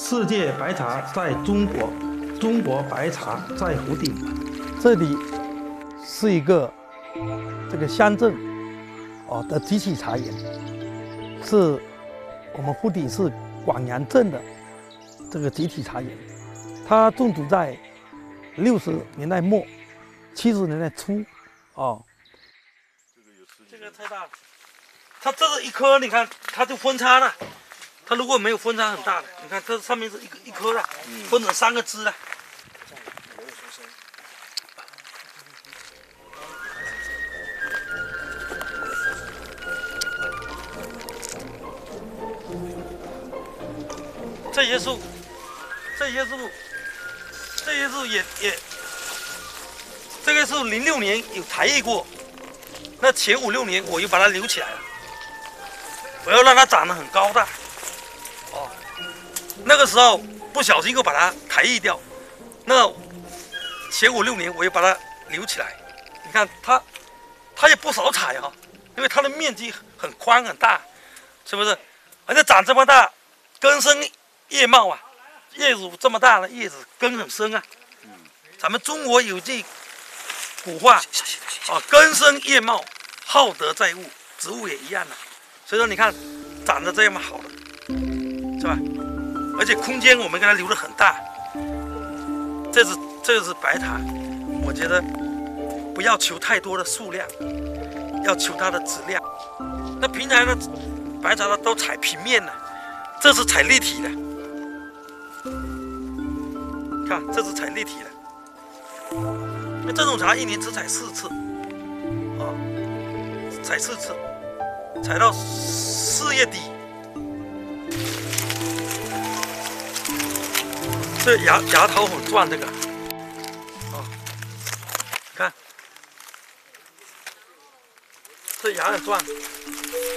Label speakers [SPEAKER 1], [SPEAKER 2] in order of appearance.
[SPEAKER 1] 世界白茶在中国，中国白茶在湖顶。
[SPEAKER 2] 这里是一个这个乡镇的集体茶园，是我们湖顶市广阳镇的这个集体茶园。它种植在60年代末、70年代初
[SPEAKER 3] 这个太大了，它这是一颗，你看它就分叉了。它如果没有分叉很大的，你看这上面是一颗的，分成3个枝的。这些树也，这个是06年有抬叶过，那前5、6年我又把它留起来了，我要让它长得很高大。那个时候不小心又把它抬叶掉，那前5、6年我又把它留起来。你看它也不少采啊，因为它的面积很宽很大，是不是？而且长这么大，根深叶茂啊，叶乳这么大的叶子根很深啊。咱们中国有句古话根深叶茂，厚德载物，植物也一样的。所以说你看长得这么好的，是吧？而且空间我们给它留得很大。这是白茶，我觉得不要求太多的数量，要求它的质量。那平常的白茶都采平面的，这是采立体的。看，这是采立体的。那这种茶1年只采4次，采4次，采到4月底。这芽头很壮，这个，看，这芽很壮。